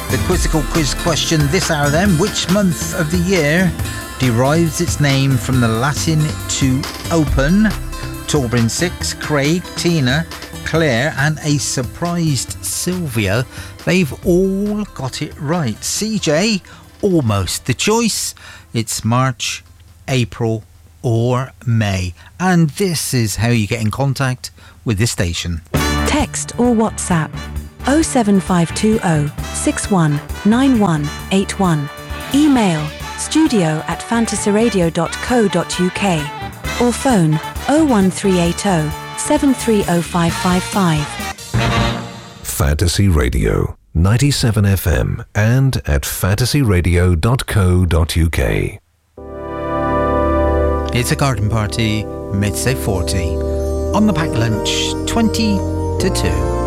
The quizzical quiz question this hour then. Which month of the year derives its name from the Latin to open? Torben 6, Craig, Tina, Claire and a surprised Sylvia. They've all got it right. CJ, almost. The choice, it's March, April or May. And this is how you get in contact with this station. Text or WhatsApp 07520 619181. Email studio@fantasyradio.co.uk or phone 01380 730555. Fantasy Radio 97 FM and at fantasyradio.co.uk. It's a garden party, midday 40. On the packed lunch, 20 to 2.